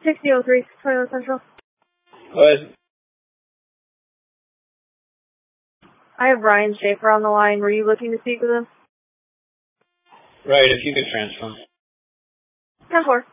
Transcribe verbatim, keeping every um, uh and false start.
sixty oh three, Toyota Central. What? I have Ryan Schaefer on the line. Were you looking to speak with him? Right, if you could transfer him. ten four.